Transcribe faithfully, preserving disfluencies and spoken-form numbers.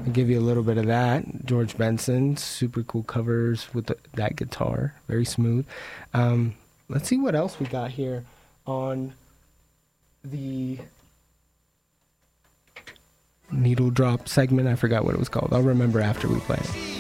I'll give you a little bit of that. George Benson, super cool covers with the, that guitar, very smooth. Um, let's see what else we got here on the needle drop segment. I forgot what it was called. I'll remember after we play it.